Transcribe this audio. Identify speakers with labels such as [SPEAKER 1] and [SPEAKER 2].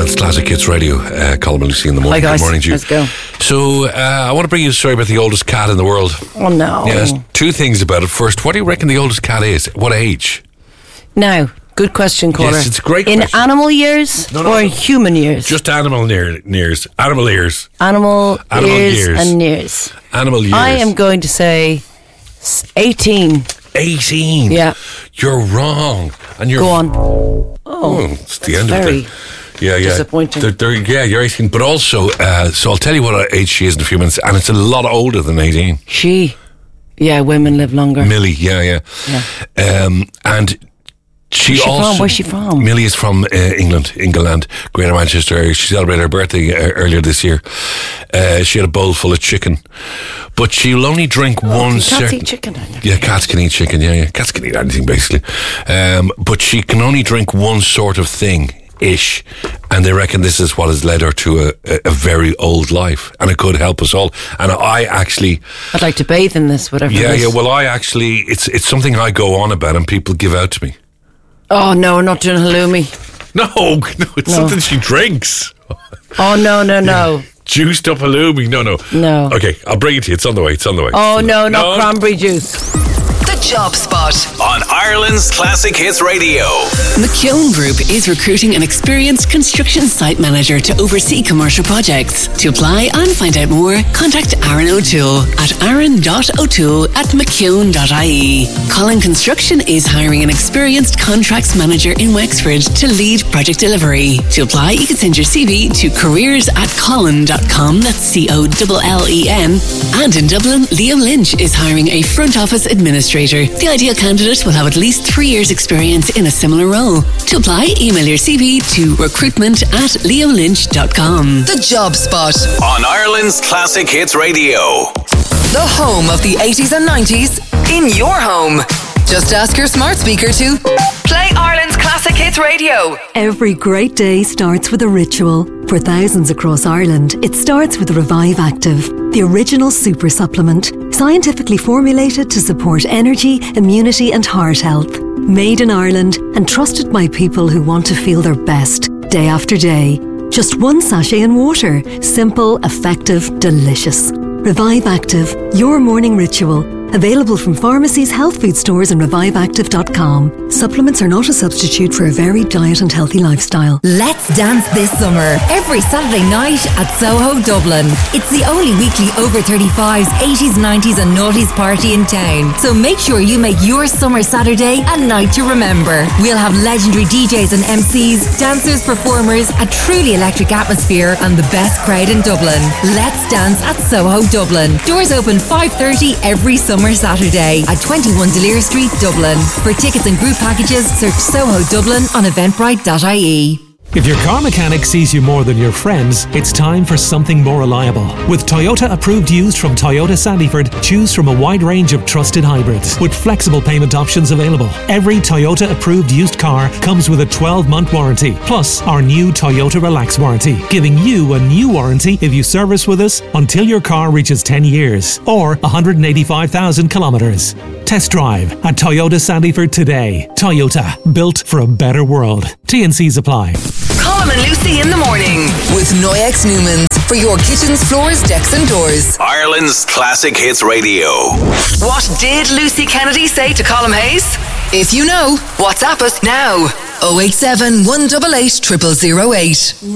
[SPEAKER 1] Ireland's Classic Hits Radio. Colm and Lucy in the morning.
[SPEAKER 2] Hi guys.
[SPEAKER 1] Good morning to you.
[SPEAKER 2] Let's go.
[SPEAKER 1] So, I want to bring you a story about the oldest cat in the world.
[SPEAKER 2] Oh no.
[SPEAKER 1] Yeah, there's two things about it. First, what do you reckon the oldest cat is? What age?
[SPEAKER 2] Now, good question, caller.
[SPEAKER 1] Yes, it's a great
[SPEAKER 2] in
[SPEAKER 1] question.
[SPEAKER 2] animal years or human years?
[SPEAKER 1] Just animal ears. Animal ears.
[SPEAKER 2] Animal ears
[SPEAKER 1] years.
[SPEAKER 2] and years.
[SPEAKER 1] Animal years.
[SPEAKER 2] I am going to say 18.
[SPEAKER 1] 18.
[SPEAKER 2] Yeah.
[SPEAKER 1] You're wrong. And you're
[SPEAKER 2] Go on. Oh,
[SPEAKER 1] it's the end
[SPEAKER 2] very
[SPEAKER 1] of it. Yeah.
[SPEAKER 2] disappointing.
[SPEAKER 1] Yeah, you're 18. But also, so I'll tell you what age she is in a few minutes, and it's a lot older than 18.
[SPEAKER 2] Yeah, women live longer.
[SPEAKER 1] Millie, yeah. And
[SPEAKER 2] Where's she from?
[SPEAKER 1] Millie is from England, Greater Manchester area. She celebrated her birthday earlier this year. She had a bowl full of chicken, but she'll only drink one
[SPEAKER 2] cats
[SPEAKER 1] certain.
[SPEAKER 2] eat chicken?
[SPEAKER 1] Yeah, cats can eat chicken. Yeah, cats can eat anything basically. But she can only drink one sort of thing. Ish, and they reckon this is what has led her to a very old life, and it could help us all. And
[SPEAKER 2] I'd like to bathe in this, whatever.
[SPEAKER 1] Yeah.
[SPEAKER 2] it is.
[SPEAKER 1] Well, it's something I go on about, and people give out to me.
[SPEAKER 2] Oh no, we're not doing halloumi.
[SPEAKER 1] No, it's something she drinks.
[SPEAKER 2] Oh no.
[SPEAKER 1] Juiced up halloumi. No. Okay, I'll bring it to you. It's on the way.
[SPEAKER 2] Oh no, not cranberry juice.
[SPEAKER 3] The Job Spot on Ireland's Classic Hits Radio.
[SPEAKER 4] McKeown Group is recruiting an experienced construction site manager to oversee commercial projects. To apply and find out more, contact Aaron O'Toole at aaron.o'toole@mckeown.ie. Colin Construction is hiring an experienced contracts manager in Wexford to lead project delivery. To apply, you can send your CV to careers@colin.com. That's COLLEN. And in Dublin, Leo Lynch is hiring a front office administrator. The ideal candidate will have at least 3 years experience in a similar role. To apply, email your CV to recruitment@leolynch.com.
[SPEAKER 3] The Job Spot on Ireland's Classic Hits Radio. The home of the 80s and 90s in your home. Just ask your smart speaker to play Ireland's Classic Hits Radio.
[SPEAKER 5] Every great day starts with a ritual. For thousands across Ireland, it starts with Revive Active, the original super supplement, scientifically formulated to support energy, immunity and heart health. Made in Ireland and trusted by people who want to feel their best, day after day. Just one sachet in water. Simple, effective, delicious. Revive Active, your morning ritual. Available from pharmacies, health food stores and reviveactive.com. Supplements are not a substitute for a varied diet and healthy lifestyle.
[SPEAKER 6] Let's dance this summer, every Saturday night at Soho, Dublin. It's the only weekly over 35s, 80s, 90s and noughties party in town. So make sure you make your summer Saturday a night to remember. We'll have legendary DJs and MCs, dancers, performers, a truly electric atmosphere and the best crowd in Dublin. Let's dance at Soho, Dublin. Doors open 5:30 every summer Saturday at 21 Delir Street, Dublin. For tickets and group packages, search Soho Dublin on eventbrite.ie.
[SPEAKER 7] If your car mechanic sees you more than your friends, it's time for something more reliable. With Toyota approved used from Toyota Sandyford, choose from a wide range of trusted hybrids with flexible payment options available. Every Toyota approved used car comes with a 12-month warranty, plus our new Toyota Relax warranty, giving you a new warranty if you service with us until your car reaches 10 years or 185,000 kilometres. Test drive at Toyota Sandyford today. Toyota, built for a better world. T&Cs apply.
[SPEAKER 3] Colm and Lucy in the morning with Noyex Newmans for your kitchens, floors, decks and doors. Ireland's Classic Hits Radio. What did Lucy Kennedy say to Colm Hayes? If you know, WhatsApp us now. 087 188 0008.